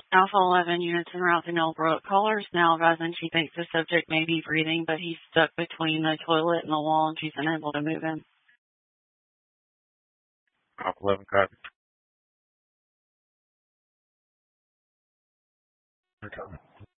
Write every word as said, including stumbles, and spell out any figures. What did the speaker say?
Alpha eleven units en route to Millbrook. Callers now advising she thinks the subject may be breathing, but he's stuck between the toilet and the wall and she's unable to move him. Alpha eleven, copy. Okay.